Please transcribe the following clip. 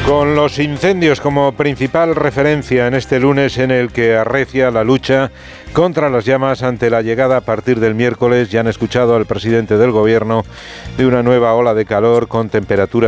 Con los incendios como principal referencia en este lunes en el que arrecia la lucha contra las llamas ante la llegada a partir del miércoles, ya han escuchado al presidente del gobierno, de una nueva ola de calor con temperaturas